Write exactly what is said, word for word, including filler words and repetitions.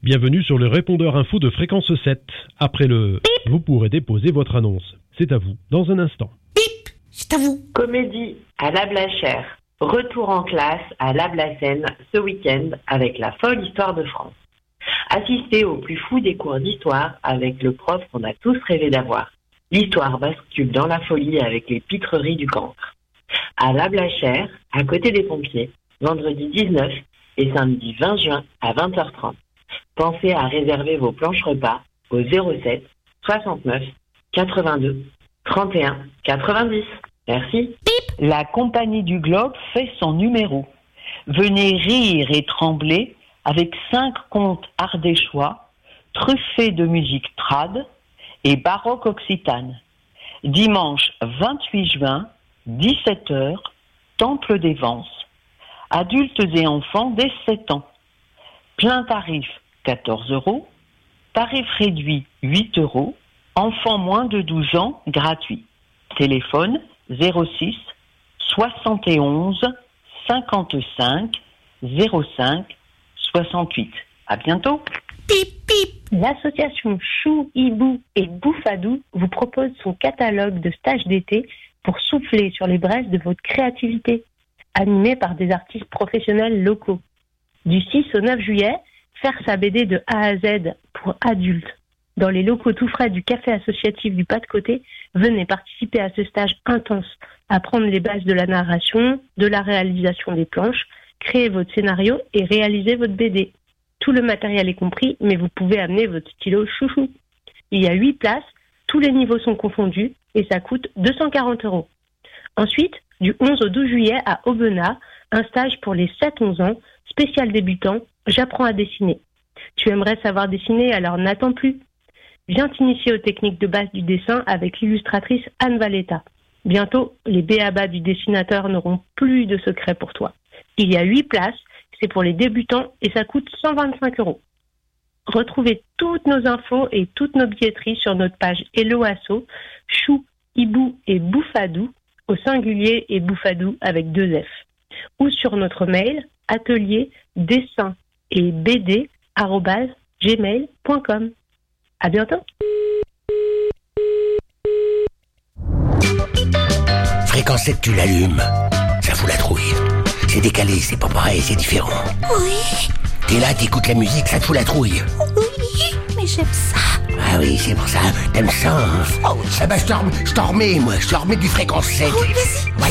Bienvenue sur le répondeur info de Fréquence sept. Après le bip, vous pourrez déposer votre annonce. C'est à vous, dans un instant. Bip, c'est à vous. Comédie à la Blachère. Retour en classe à la Blacenne ce week-end avec la folle histoire de France. Assistez au plus fou des cours d'histoire avec le prof qu'on a tous rêvé d'avoir. L'histoire bascule dans la folie avec les pitreries du cancre. À la Blachère, à côté des pompiers, vendredi dix-neuf et samedi vingt juin à vingt heures trente. Pensez à réserver vos planches repas au zéro sept soixante-neuf quatre-vingt-deux trente et un quatre-vingt-dix. Merci. Pip. La Compagnie du Globe fait son numéro. Venez rire et trembler avec cinq contes ardéchois, truffés de musique trad et baroque occitane. Dimanche vingt-huit juin, dix-sept heures, Temple des Vances. Adultes et enfants dès sept ans. Plein tarif quatorze euros, tarif réduit huit euros, enfants moins de douze ans gratuit. Téléphone zéro six soixante et onze cinquante-cinq zéro cinq soixante-huit. À bientôt. Pip, pip. L'association Chou, Hibou et Bouffadou vous propose son catalogue de stages d'été pour souffler sur les braises de votre créativité, animé par des artistes professionnels locaux. Du six au neuf juillet, faire sa B D de A à Z pour adultes. Dans les locaux tout frais du café associatif du Pas de Côté, venez participer à ce stage intense, apprendre les bases de la narration, de la réalisation des planches, créer votre scénario et réaliser votre B D. Tout le matériel est compris, mais vous pouvez amener votre stylo chouchou. Il y a huit places, tous les niveaux sont confondus et ça coûte deux cent quarante euros. Ensuite, du onze au douze juillet à Aubenas, un stage pour les sept onze ans, spécial débutant, j'apprends à dessiner. Tu aimerais savoir dessiner, alors n'attends plus. Viens t'initier aux techniques de base du dessin avec l'illustratrice Anne Valletta. Bientôt, les b a ba du dessinateur n'auront plus de secrets pour toi. Il y a huit places, c'est pour les débutants et ça coûte cent vingt-cinq euros. Retrouvez toutes nos infos et toutes nos billetteries sur notre page Hello Asso, Chou, Hibou et Bouffadou, au singulier et Bouffadou avec deux F. Ou sur notre mail, atelier, dessin et bd, arobase, gmail point com. À bientôt. Fréquence sept, tu l'allumes. Ça fout la trouille. C'est décalé, c'est pas pareil, c'est différent. Oui. T'es là, t'écoutes la musique, ça te fout la trouille. Oui, mais j'aime ça. Ah oui, c'est pour ça. T'aimes ça, hein? Oh, ah bah je t'en, je t'en remets, moi. Je t'en remets du Fréquence sept. Oh, vas-y.